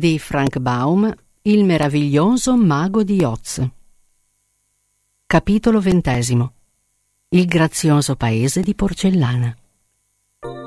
di Frank Baum, Il meraviglioso mago di Oz. Capitolo 20. Il grazioso paese di porcellana.